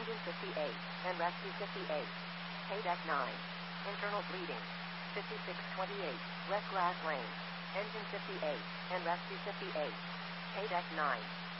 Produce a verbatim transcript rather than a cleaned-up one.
Engine fifty-eight, and rescue fifty-eight. Paydeck nine. Internal bleeding. fifty-six twenty-eight, West Grass Lane. Engine fifty-eight, and rescue fifty-eight. Paydeck nine.